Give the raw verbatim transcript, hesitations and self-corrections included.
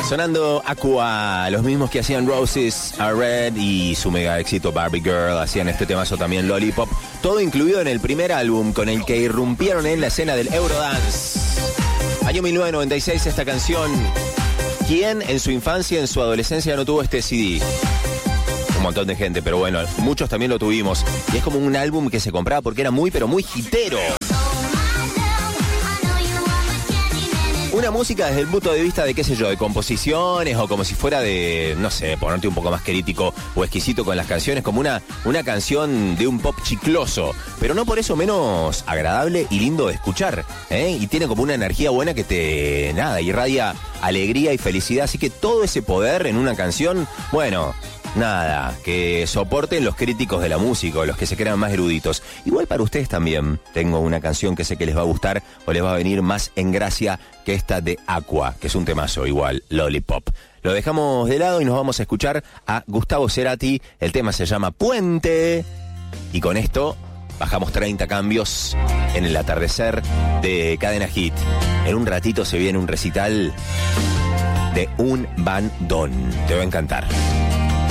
Sonando Aqua, los mismos que hacían Roses Are Red y su mega éxito Barbie Girl, hacían este temazo también Lollipop, todo incluido en el primer álbum con el que irrumpieron en la escena del Eurodance. Año mil novecientos noventa y seis, esta canción. ¿Quién en su infancia, en su adolescencia no tuvo este C D? Un montón de gente, pero bueno, muchos también lo tuvimos. Y es como un álbum que se compraba porque era muy, pero muy hitero. Una música desde el punto de vista de, qué sé yo, de composiciones o como si fuera de, no sé, ponerte un poco más crítico o exquisito con las canciones, como una, una canción de un pop chicloso, pero no por eso menos agradable y lindo de escuchar, ¿eh? Y tiene como una energía buena que te, nada, irradia alegría y felicidad, así que todo ese poder en una canción, bueno... Nada, que soporten los críticos de la música, los que se crean más eruditos. Igual para ustedes también tengo una canción que sé que les va a gustar o les va a venir más en gracia que esta de Aqua, que es un temazo igual, Lollipop. Lo dejamos de lado y nos vamos a escuchar a Gustavo Cerati. El tema se llama Puente. Y con esto bajamos treinta cambios en el atardecer de Cadena Hit. En un ratito se viene un recital de un bandón. Te va a encantar.